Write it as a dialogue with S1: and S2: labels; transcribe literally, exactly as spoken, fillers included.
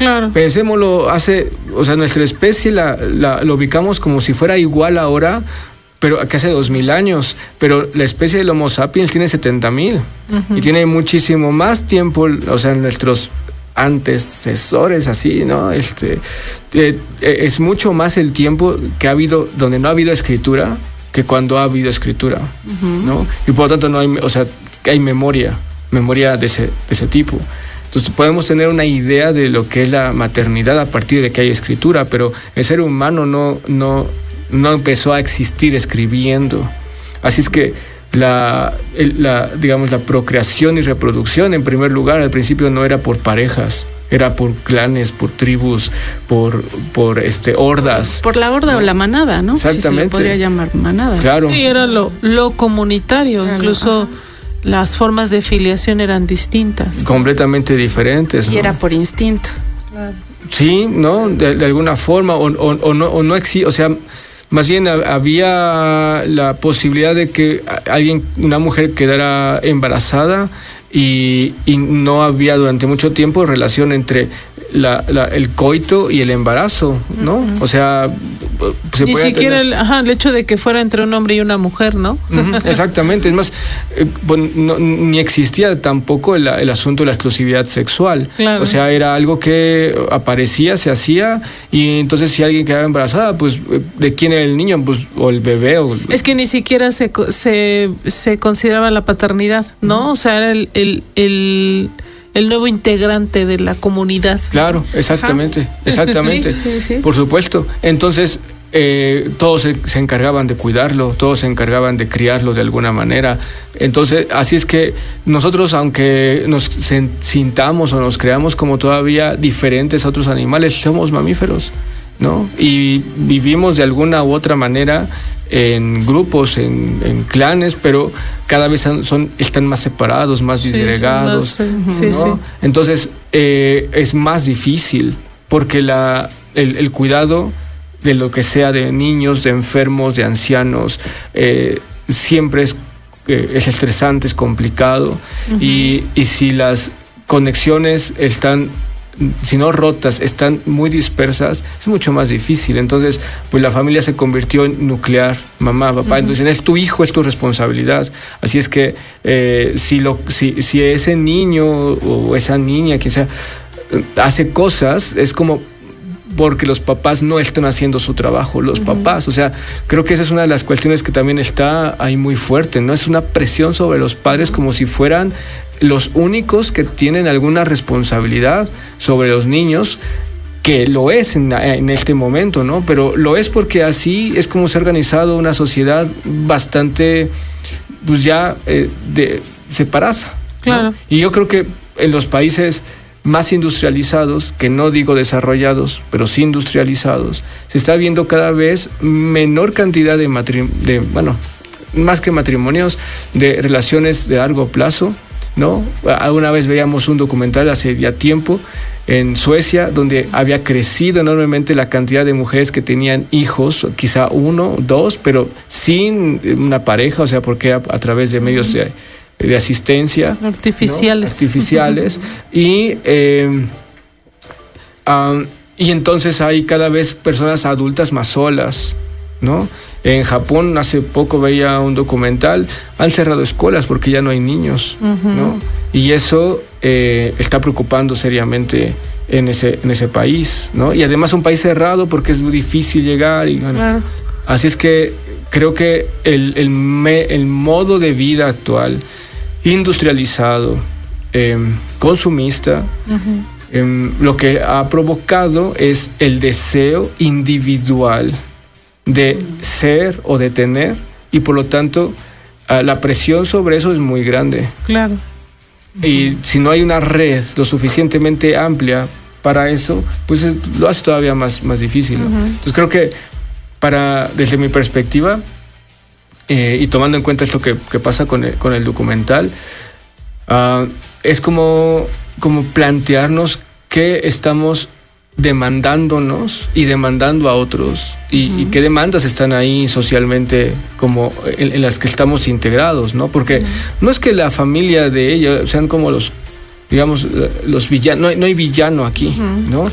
S1: Claro.
S2: Pensémoslo, hace, o sea, nuestra especie la, la, la ubicamos como si fuera igual ahora, pero que hace dos mil años, pero la especie del Homo sapiens tiene setenta mil uh-huh. y tiene muchísimo más tiempo, o sea, nuestros antecesores así, ¿no? Este, eh, es mucho más el tiempo que ha habido, donde no ha habido escritura, que cuando ha habido escritura, uh-huh. ¿no? Y por lo tanto no hay, o sea, hay memoria, memoria de ese, de ese tipo. Entonces podemos tener una idea de lo que es la maternidad a partir de que hay escritura, pero el ser humano no, no, no empezó a existir escribiendo. Así es que la, el, la, digamos, la procreación y reproducción, en primer lugar, al principio no era por parejas, era por clanes, por tribus, por, por este, hordas.
S3: Por la horda, ¿no? O la manada, ¿no?
S2: Exactamente.
S3: Si se le podría llamar manada.
S2: Claro.
S1: Sí, era lo, lo comunitario, era incluso... Lo, las formas de filiación eran distintas.
S2: Completamente diferentes, ¿no?
S3: Y era por instinto.
S1: Claro.
S2: Sí, ¿no? De, de alguna forma, o, o, o no, o no existe, o sea, más bien había la posibilidad de que alguien, una mujer quedara embarazada y, y no había durante mucho tiempo relación entre la, la, el coito y el embarazo, ¿no? Uh-huh. O sea, se
S1: ni siquiera el, ajá, el hecho de que fuera entre un hombre y una mujer, ¿no?
S2: Uh-huh, exactamente, es más, eh, bueno, no, ni existía tampoco el, el asunto de la exclusividad sexual.
S1: Claro.
S2: O sea, era algo que aparecía, se hacía, y entonces si alguien quedaba embarazada, pues, ¿de quién era el niño? Pues, o el bebé. O...
S1: Es que ni siquiera se, se, se consideraba la paternidad, ¿no? Uh-huh. O sea, era el... el, el el nuevo integrante de la comunidad.
S2: Claro, exactamente, Ajá. exactamente,
S1: sí, sí, sí.
S2: Por supuesto. Entonces, eh, todos se, se encargaban de cuidarlo, todos se encargaban de criarlo de alguna manera. Entonces, así es que nosotros, aunque nos sintamos o nos creamos como todavía diferentes a otros animales, somos mamíferos, ¿no? Y vivimos de alguna u otra manera en grupos, en, en clanes, pero cada vez son, son están más separados, más sí, disgregados, más, sí, ¿no? sí. Entonces eh, es más difícil porque la, el, el cuidado de lo que sea de niños, de enfermos, de ancianos, eh, siempre es, eh, es estresante, es complicado, uh-huh. y, y si las conexiones están, si no rotas, están muy dispersas, es mucho más difícil. Entonces, pues la familia se convirtió en nuclear, mamá, papá, uh-huh. entonces es tu hijo, es tu responsabilidad. Así es que eh, si, lo, si, si ese niño o esa niña, quien sea, hace cosas, es como porque los papás no están haciendo su trabajo, los uh-huh. papás, o sea, creo que esa es una de las cuestiones que también está ahí muy fuerte, ¿no? Es una presión sobre los padres uh-huh. como si fueran los únicos que tienen alguna responsabilidad sobre los niños, que lo es en, en este momento, ¿no? Pero lo es porque así es como se ha organizado una sociedad bastante, pues ya eh, de, separada.
S1: Claro.
S2: ¿No? Y yo creo que en los países más industrializados, que no digo desarrollados, pero sí industrializados, se está viendo cada vez menor cantidad de, matrim- de bueno, más que matrimonios, de relaciones de largo plazo, ¿no? Alguna vez veíamos un documental hace ya tiempo en Suecia, donde había crecido enormemente la cantidad de mujeres que tenían hijos, quizá uno, dos, pero sin una pareja, o sea, porque a, a través de medios de, de asistencia
S1: artificiales,
S2: ¿no? artificiales y eh, um, y entonces hay cada vez personas adultas más solas, ¿no? En Japón hace poco veía un documental, han cerrado escuelas porque ya no hay niños, uh-huh. ¿no? Y eso eh, está preocupando seriamente en ese en ese país, ¿no? Y además un país cerrado porque es muy difícil llegar y bueno,
S1: claro.
S2: Así es que creo que el el, me, el modo de vida actual, industrializado, eh, consumista, uh-huh. eh, lo que ha provocado es el deseo individual de ser o de tener, y por lo tanto uh, la presión sobre eso es muy grande.
S1: Claro.
S2: Y si no hay una red lo suficientemente amplia para eso, pues es, lo hace todavía más, más difícil, ¿no? Uh-huh. Entonces creo que para, desde mi perspectiva, eh, y tomando en cuenta esto que, que pasa con el, con el documental, uh, es como, como plantearnos qué estamos demandándonos y demandando a otros, y, uh-huh. y qué demandas están ahí socialmente como en, en las que estamos integrados, ¿no? Porque uh-huh. no es que la familia de ella sean como los, digamos, los villanos, no hay, no hay villano aquí, uh-huh. ¿no?